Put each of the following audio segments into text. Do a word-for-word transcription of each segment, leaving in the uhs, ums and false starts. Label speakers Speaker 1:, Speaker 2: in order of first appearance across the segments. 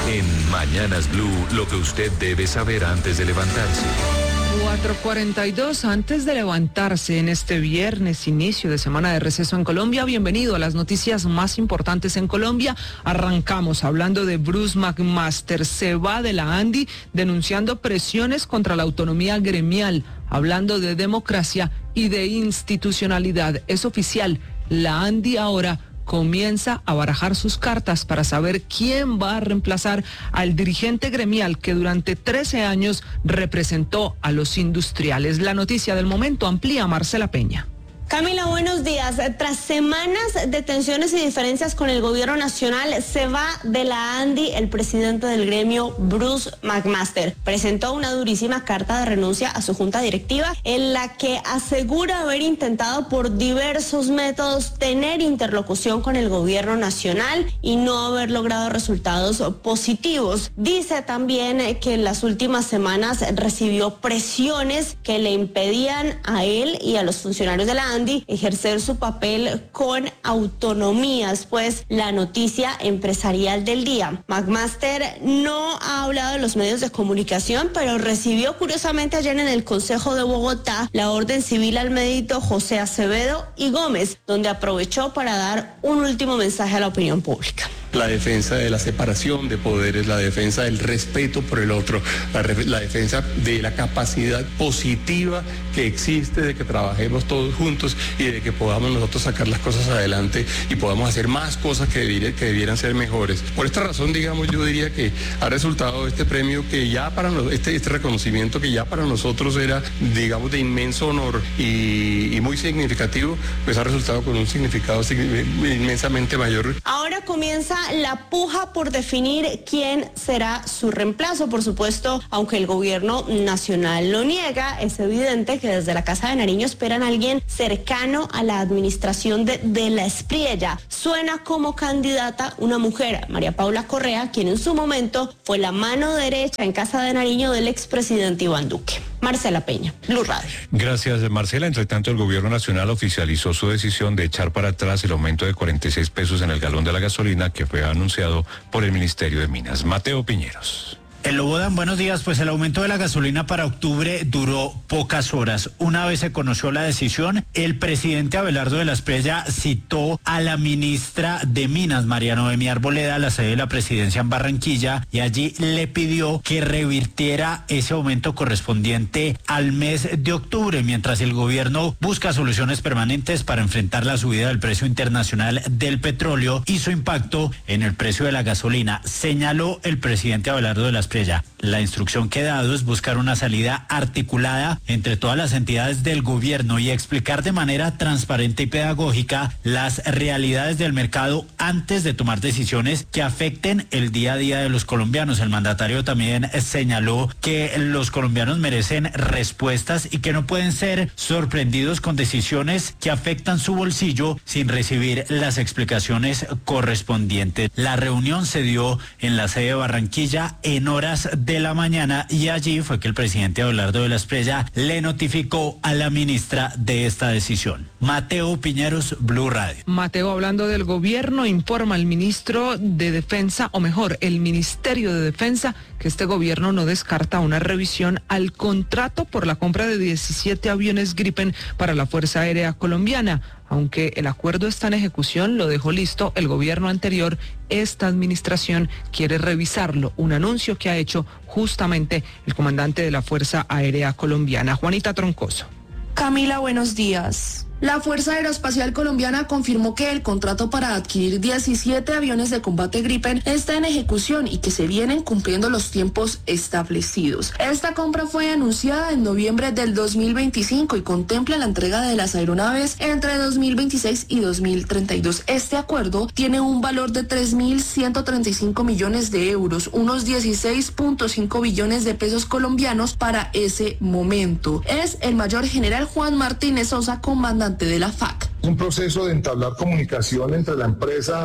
Speaker 1: En Mañanas Blue, lo que usted debe saber antes de levantarse.
Speaker 2: cuatro cuarenta y dos, antes de levantarse en este viernes, inicio de semana de receso en Colombia. Bienvenido a las noticias más importantes en Colombia. Arrancamos hablando de Bruce McMaster. Se va de la ANDI denunciando presiones contra la autonomía gremial, hablando de democracia y de institucionalidad. Es oficial, la ANDI ahora comienza a barajar sus cartas para saber quién va a reemplazar al dirigente gremial que durante trece años representó a los industriales. La noticia del momento amplía Marcela Peña.
Speaker 3: Camila, buenos días. Tras semanas de tensiones y diferencias con el gobierno nacional, se va de la ANDI el presidente del gremio, Bruce McMaster. Presentó una durísima carta de renuncia a su junta directiva en la que asegura haber intentado por diversos métodos tener interlocución con el gobierno nacional y no haber logrado resultados positivos. Dice también que en las últimas semanas recibió presiones que le impedían a él y a los funcionarios de la ANDI ejercer su papel con autonomía. Pues la noticia empresarial del día. McMaster no ha hablado en los medios de comunicación, pero recibió curiosamente ayer en el Consejo de Bogotá la orden civil al médico José Acevedo y Gómez, donde aprovechó para dar un último mensaje a la opinión pública.
Speaker 4: La defensa de la separación de poderes, la defensa del respeto por el otro, la, la defensa de la capacidad positiva que existe de que trabajemos todos juntos y de que podamos nosotros sacar las cosas adelante y podamos hacer más cosas que, debiera, que debieran ser mejores. Por esta razón, digamos, yo diría que ha resultado este premio que ya para nosotros, este, este reconocimiento que ya para nosotros era, digamos, de inmenso honor y, y muy significativo, pues ha resultado con un significado inmensamente mayor.
Speaker 3: Ahora comienza la puja por definir quién será su reemplazo. Por supuesto, aunque el gobierno nacional lo niega, es evidente que desde la Casa de Nariño esperan a alguien cercano a la administración de, de la Espriella. Suena como candidata una mujer, María Paula Correa, quien en su momento fue la mano derecha en Casa de Nariño del expresidente Iván Duque. Marcela Peña, Blue Radio.
Speaker 5: Gracias, Marcela. Entre tanto, el gobierno nacional oficializó su decisión de echar para atrás el aumento de cuarenta y seis pesos en el galón de la gasolina que fue anunciado por el Ministerio de Minas. Mateo Piñeros.
Speaker 6: El Lobodan, buenos días. Pues el aumento de la gasolina para octubre duró pocas horas. Una vez se conoció la decisión, el presidente Abelardo de la Espriella citó a la ministra de Minas, María Noemí Arboleda, a la sede de la presidencia en Barranquilla, y allí le pidió que revirtiera ese aumento correspondiente al mes de octubre, mientras el gobierno busca soluciones permanentes para enfrentar la subida del precio internacional del petróleo y su impacto en el precio de la gasolina. Señaló el presidente Abelardo de la Espriella: la instrucción que he dado es buscar una salida articulada entre todas las entidades del gobierno y explicar de manera transparente y pedagógica las realidades del mercado antes de tomar decisiones que afecten el día a día de los colombianos. El mandatario también señaló que los colombianos merecen respuestas y que no pueden ser sorprendidos con decisiones que afectan su bolsillo sin recibir las explicaciones correspondientes. La reunión se dio en la sede de Barranquilla en horas de la mañana y allí fue que el presidente Abelardo de la Espriella le notificó a la ministra de esta decisión. Mateo Piñeros, Blue Radio.
Speaker 2: Mateo, hablando del gobierno, informa el ministro de Defensa, o mejor, el Ministerio de Defensa, que este gobierno no descarta una revisión al contrato por la compra de diecisiete aviones Gripen para la Fuerza Aérea Colombiana. Aunque el acuerdo está en ejecución, lo dejó listo el gobierno anterior, esta administración quiere revisarlo, un anuncio que ha hecho justamente el comandante de la Fuerza Aérea Colombiana, Juanita Troncoso.
Speaker 7: Camila, buenos días. La Fuerza Aeroespacial Colombiana confirmó que el contrato para adquirir diecisiete aviones de combate Gripen está en ejecución y que se vienen cumpliendo los tiempos establecidos. Esta compra fue anunciada en noviembre del dos mil veinticinco y contempla la entrega de las aeronaves entre dos mil veintiséis y dos mil treinta y dos. Este acuerdo tiene un valor de tres mil ciento treinta y cinco millones de euros, unos dieciséis punto cinco billones de pesos colombianos para ese momento. Es el mayor general Juan Martínez Sosa, comandante de la F A C.
Speaker 8: Un proceso de entablar comunicación entre la empresa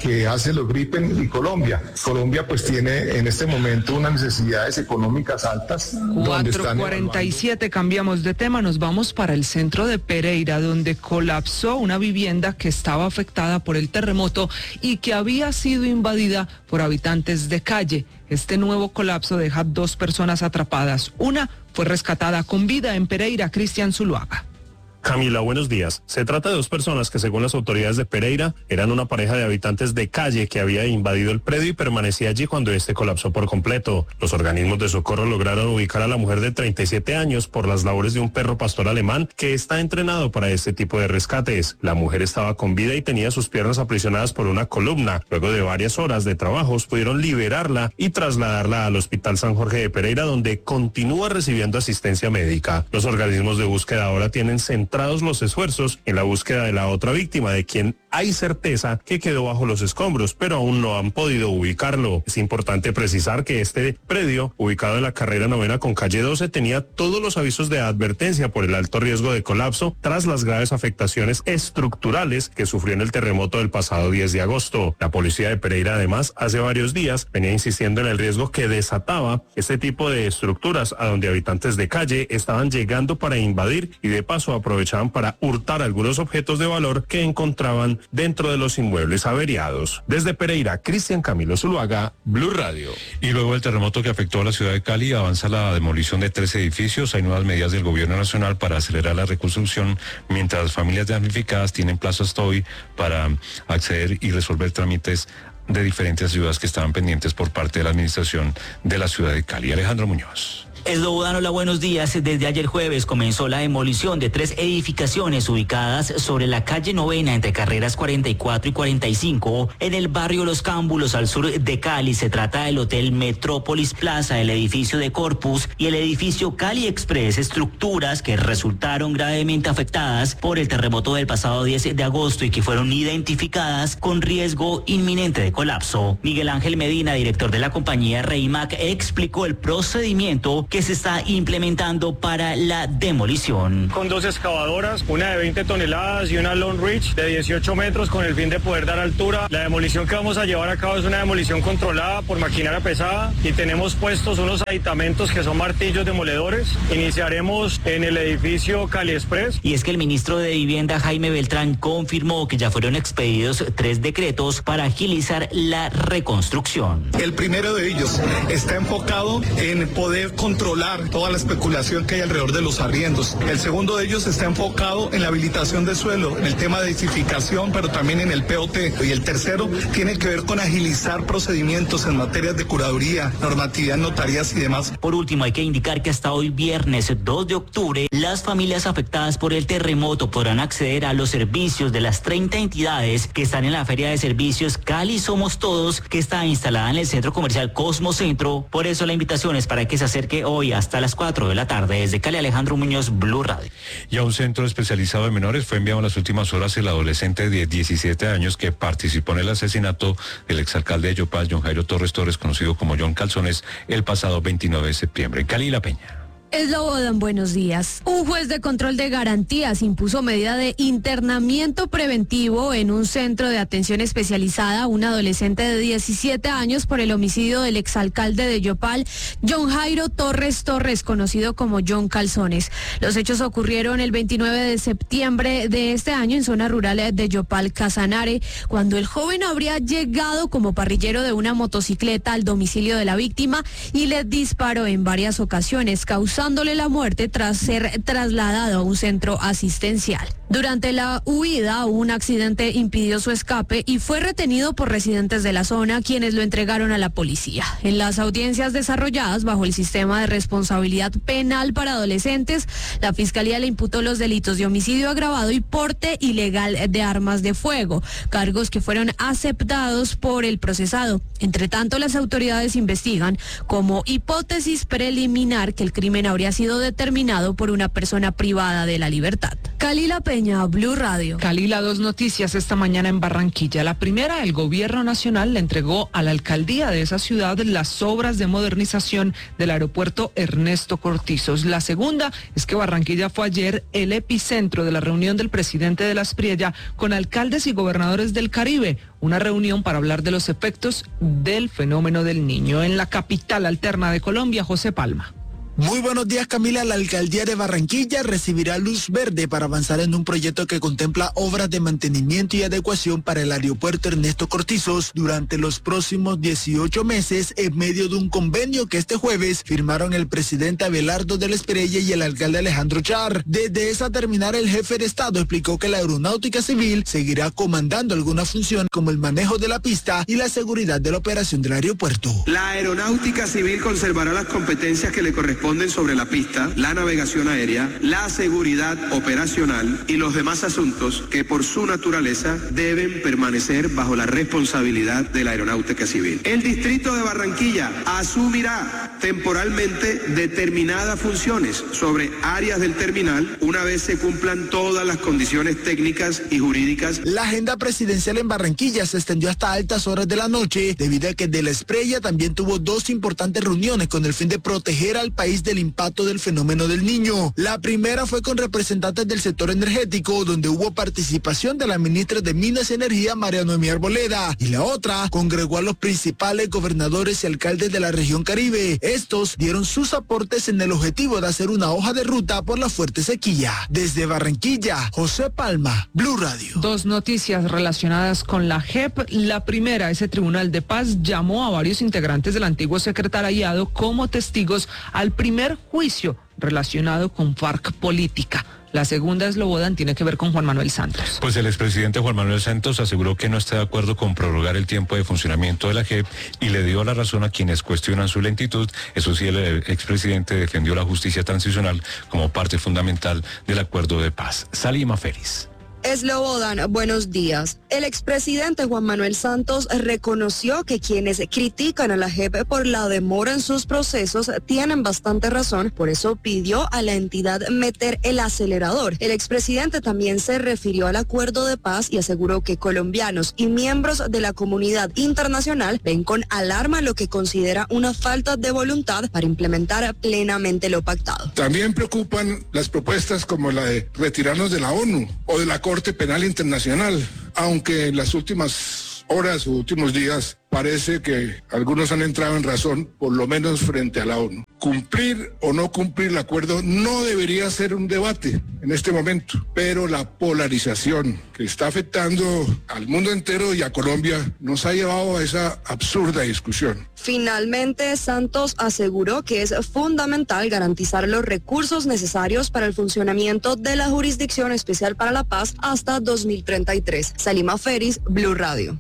Speaker 8: que hace los Gripen y Colombia. Colombia pues tiene en este momento unas necesidades económicas altas.
Speaker 2: cuatro cuarenta y siete, cambiamos de tema, nos vamos para el centro de Pereira, donde colapsó una vivienda que estaba afectada por el terremoto y que había sido invadida por habitantes de calle. Este nuevo colapso deja dos personas atrapadas. Una fue rescatada con vida en Pereira. Cristian Zuluaga.
Speaker 9: Camila, buenos días. Se trata de dos personas que, según las autoridades de Pereira, eran una pareja de habitantes de calle que había invadido el predio y permanecía allí cuando este colapsó por completo. Los organismos de socorro lograron ubicar a la mujer de treinta y siete años por las labores de un perro pastor alemán que está entrenado para este tipo de rescates. La mujer estaba con vida y tenía sus piernas aprisionadas por una columna. Luego de varias horas de trabajos, pudieron liberarla y trasladarla al Hospital San Jorge de Pereira, donde continúa recibiendo asistencia médica. Los organismos de búsqueda ahora tienen centrados los esfuerzos en la búsqueda de la otra víctima, de quien hay certeza que quedó bajo los escombros, pero aún no han podido ubicarlo. Es importante precisar que este predio, ubicado en la carrera novena con calle doce, tenía todos los avisos de advertencia por el alto riesgo de colapso tras las graves afectaciones estructurales que sufrió en el terremoto del pasado diez de agosto. La policía de Pereira, además, hace varios días venía insistiendo en el riesgo que desataba este tipo de estructuras a donde habitantes de calle estaban llegando para invadir y de paso aprovechaban para hurtar algunos objetos de valor que encontraban dentro de los inmuebles averiados. Desde Pereira, Cristian Camilo Zuluaga, Blue Radio.
Speaker 5: Y luego del terremoto que afectó a la ciudad de Cali, avanza la demolición de tres edificios. Hay nuevas medidas del gobierno nacional para acelerar la reconstrucción, mientras las familias damnificadas tienen plazo hasta hoy para acceder y resolver trámites de diferentes ciudades que estaban pendientes por parte de la administración de la ciudad de Cali. Alejandro Muñoz.
Speaker 10: Eslobodan, hola, buenos días. Desde ayer jueves comenzó la demolición de tres edificaciones ubicadas sobre la calle novena entre carreras cuarenta y cuatro y cuarenta y cinco en el barrio Los Cámbulos al sur de Cali. Se trata del Hotel Metrópolis Plaza, el edificio de Corpus y el edificio Cali Express, estructuras que resultaron gravemente afectadas por el terremoto del pasado diez de agosto y que fueron identificadas con riesgo inminente de colapso. Miguel Ángel Medina, director de la compañía Reimac, explicó el procedimiento que se está implementando para la demolición.
Speaker 11: Con dos excavadoras, una de veinte toneladas y una Long Reach de dieciocho metros con el fin de poder dar altura. La demolición que vamos a llevar a cabo es una demolición controlada por maquinaria pesada y tenemos puestos unos aditamentos que son martillos demoledores. Iniciaremos en el edificio Cali Express.
Speaker 10: Y es que el ministro de Vivienda, Jaime Beltrán, confirmó que ya fueron expedidos tres decretos para agilizar la reconstrucción.
Speaker 12: El primero de ellos está enfocado en poder controlar toda la especulación que hay alrededor de los arriendos. El segundo de ellos está enfocado en la habilitación de suelo, en el tema de edificación, pero también en el P O T. Y el tercero tiene que ver con agilizar procedimientos en materias de curaduría, normatividad, notarías y demás.
Speaker 10: Por último, hay que indicar que hasta hoy viernes dos de octubre, las familias afectadas por el terremoto podrán acceder a los servicios de las treinta entidades que están en la Feria de Servicios Cali Somos Todos, que está instalada en el Centro Comercial Cosmo Centro. Por eso la invitación es para que se acerque hoy hasta las cuatro de la tarde. Desde Cali, Alejandro Muñoz, Blue Radio.
Speaker 5: Y a un centro especializado en menores fue enviado en las últimas horas el adolescente de diecisiete años que participó en el asesinato del exalcalde de Yopal, John Jairo Torres Torres, conocido como John Calzones, el pasado veintinueve de septiembre. Cali La Peña.
Speaker 13: Eslobodan, buenos días. Un juez de control de garantías impuso medida de internamiento preventivo en un centro de atención especializada a un adolescente de diecisiete años por el homicidio del exalcalde de Yopal, John Jairo Torres Torres, conocido como John Calzones. Los hechos ocurrieron el veintinueve de septiembre de este año en zona rural de Yopal, Casanare, cuando el joven habría llegado como parrillero de una motocicleta al domicilio de la víctima y le disparó en varias ocasiones, causando dándole la muerte tras ser trasladado a un centro asistencial. Durante la huida, un accidente impidió su escape y fue retenido por residentes de la zona, quienes lo entregaron a la policía. En las audiencias desarrolladas bajo el sistema de responsabilidad penal para adolescentes, la Fiscalía le imputó los delitos de homicidio agravado y porte ilegal de armas de fuego, cargos que fueron aceptados por el procesado. Entre tanto, las autoridades investigan como hipótesis preliminar que el crimen habría sido determinado por una persona privada de la libertad. Cali La Peña. Peña, Blue Radio.
Speaker 2: Calila, dos noticias esta mañana en Barranquilla. La primera, el gobierno nacional le entregó a la alcaldía de esa ciudad las obras de modernización del aeropuerto Ernesto Cortizos. La segunda es que Barranquilla fue ayer el epicentro de la reunión del presidente de la Aspriella con alcaldes y gobernadores del Caribe. Una reunión para hablar de los efectos del fenómeno del Niño. En la capital alterna de Colombia, José Palma.
Speaker 14: Muy buenos días, Camila. La alcaldía de Barranquilla recibirá luz verde para avanzar en un proyecto que contempla obras de mantenimiento y adecuación para el aeropuerto Ernesto Cortizos durante los próximos dieciocho meses en medio de un convenio que este jueves firmaron el presidente Abelardo de la Espriella y el alcalde Alejandro Char. Desde esa terminal, el jefe de Estado explicó que la aeronáutica civil seguirá comandando algunas funciones como el manejo de la pista y la seguridad de la operación del aeropuerto.
Speaker 15: La aeronáutica civil conservará las competencias que le corresponden sobre la pista, la navegación aérea, la seguridad operacional y los demás asuntos que por su naturaleza deben permanecer bajo la responsabilidad de la aeronáutica civil. El distrito de Barranquilla asumirá temporalmente determinadas funciones sobre áreas del terminal una vez se cumplan todas las condiciones técnicas y jurídicas.
Speaker 14: La agenda presidencial en Barranquilla se extendió hasta altas horas de la noche debido a que de la Espriella también tuvo dos importantes reuniones con el fin de proteger al país del impacto del fenómeno del Niño. La primera fue con representantes del sector energético, donde hubo participación de la ministra de Minas y Energía, María Noemí Arboleda, y la otra congregó a los principales gobernadores y alcaldes de la región Caribe. Estos dieron sus aportes en el objetivo de hacer una hoja de ruta por la fuerte sequía. Desde Barranquilla, José Palma, Blue Radio.
Speaker 2: Dos noticias relacionadas con la J E P. La primera, ese Tribunal de Paz llamó a varios integrantes del antiguo secretariado como testigos al primer juicio relacionado con FARC Política. La segunda, Slobodan, tiene que ver con Juan Manuel Santos.
Speaker 5: Pues el expresidente Juan Manuel Santos aseguró que no está de acuerdo con prorrogar el tiempo de funcionamiento de la J E P y le dio la razón a quienes cuestionan su lentitud. Eso sí, el expresidente defendió la justicia transicional como parte fundamental del acuerdo de paz. Salima Félix.
Speaker 16: Slobodan, buenos días. El expresidente Juan Manuel Santos reconoció que quienes critican a la J E P por la demora en sus procesos tienen bastante razón, por eso pidió a la entidad meter el acelerador. El expresidente también se refirió al acuerdo de paz y aseguró que colombianos y miembros de la comunidad internacional ven con alarma lo que considera una falta de voluntad para implementar plenamente lo pactado.
Speaker 17: También preocupan las propuestas como la de retirarnos de la ONU o de la Corte Penal Internacional, aunque en las últimas horas o últimos días parece que algunos han entrado en razón, por lo menos frente a la ONU. Cumplir o no cumplir el acuerdo no debería ser un debate en este momento, pero la polarización que está afectando al mundo entero y a Colombia nos ha llevado a esa absurda discusión.
Speaker 16: Finalmente, Santos aseguró que es fundamental garantizar los recursos necesarios para el funcionamiento de la Jurisdicción Especial para la Paz hasta dos mil treinta y tres. Salima Félix, Blue Radio.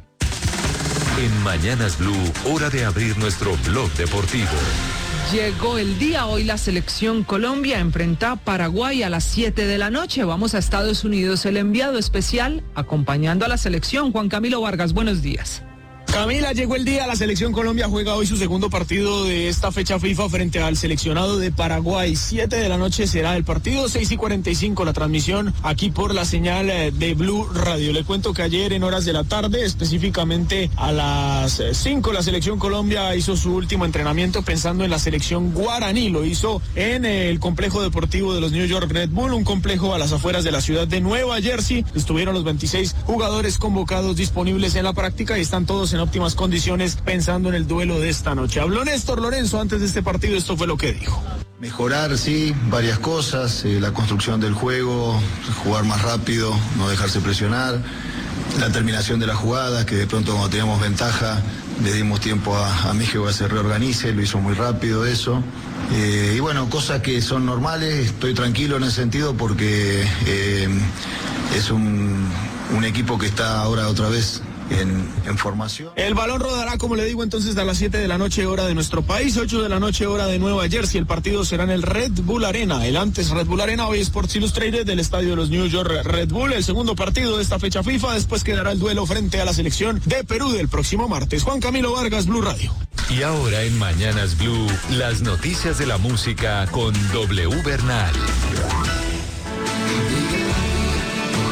Speaker 1: En Mañanas Blue, hora de abrir nuestro blog deportivo.
Speaker 2: Llegó el día, hoy la selección Colombia enfrenta a Paraguay a las siete de la noche. Vamos a Estados Unidos, el enviado especial acompañando a la selección, Juan Camilo Vargas, buenos días.
Speaker 18: Camila, llegó el día, la selección Colombia juega hoy su segundo partido de esta fecha FIFA frente al seleccionado de Paraguay. siete de la noche será el partido, seis y cuarenta y cinco la transmisión aquí por la señal de Blue Radio. Le cuento que ayer en horas de la tarde, específicamente a las cinco, la selección Colombia hizo su último entrenamiento pensando en la selección guaraní. Lo hizo en el complejo deportivo de los New York Red Bull, un complejo a las afueras de la ciudad de Nueva Jersey. Estuvieron los veintiséis jugadores convocados disponibles en la práctica y están todos en óptimas condiciones pensando en el duelo de esta noche. Habló Néstor Lorenzo antes de este partido, esto fue lo que dijo.
Speaker 19: Mejorar, sí, varias cosas, eh, la construcción del juego, jugar más rápido, no dejarse presionar, la terminación de las jugadas, que de pronto cuando teníamos ventaja le dimos tiempo a, a México a que se reorganice, lo hizo muy rápido eso. Eh, y bueno, cosas que son normales, estoy tranquilo en ese sentido porque eh, es un, un equipo que está ahora otra vez En, en formación.
Speaker 18: El balón rodará, como le digo, entonces a las siete de la noche hora de nuestro país, ocho de la noche hora de Nueva Jersey. El partido será en el Red Bull Arena, el antes Red Bull Arena, hoy Sports Illustrated, del estadio de los New York Red Bull. El segundo partido de esta fecha FIFA, después quedará el duelo frente a la selección de Perú del próximo martes. Juan Camilo Vargas, Blue Radio.
Speaker 1: Y ahora en Mañanas Blue, las noticias de la música con W Bernal.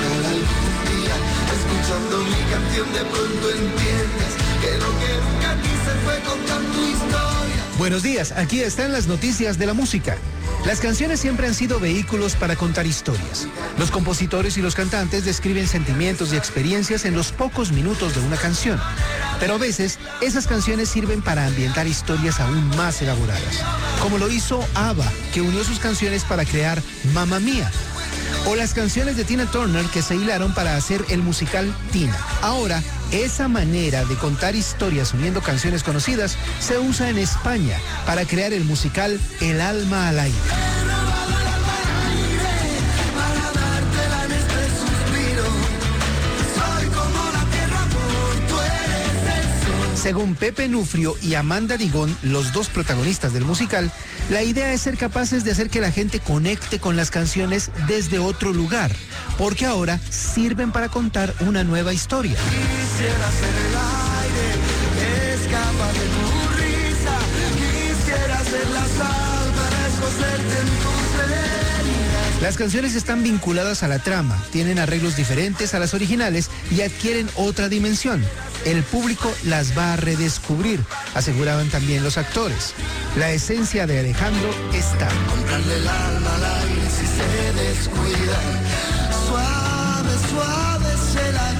Speaker 20: canción de pronto entiendes que lo que nunca quise fue contar tu historia.
Speaker 21: Buenos días, aquí están las noticias de la música. Las canciones siempre han sido vehículos para contar historias. Los compositores y los cantantes describen sentimientos y experiencias en los pocos minutos de una canción. Pero a veces, esas canciones sirven para ambientar historias aún más elaboradas. Como lo hizo ABBA, que unió sus canciones para crear Mamma Mía. O las canciones de Tina Turner que se hilaron para hacer el musical Tina. Ahora, esa manera de contar historias uniendo canciones conocidas se usa en España para crear el musical El alma al aire. Según Pepe Nufrio y Amanda Digón, los dos protagonistas del musical, la idea es ser capaces de hacer que la gente conecte con las canciones desde otro lugar, porque ahora sirven para contar una nueva historia.
Speaker 20: Quisiera ser el aire, escapa de tu risa. Quisiera ser la sal para escocerte en tus heridas.
Speaker 21: Las canciones están vinculadas a la trama, tienen arreglos diferentes a las originales y adquieren otra dimensión. El público las va a redescubrir, aseguraban también los actores. La esencia de Alejandro está.
Speaker 20: Comprarle el alma al aire si se descuida. Suave, suave se la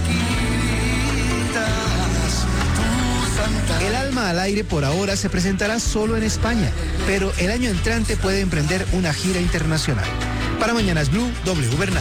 Speaker 20: quitas. Tu santa.
Speaker 21: El alma al aire por ahora se presentará solo en España, pero el año entrante puede emprender una gira internacional. Para Mañanas Blue, W Bernal.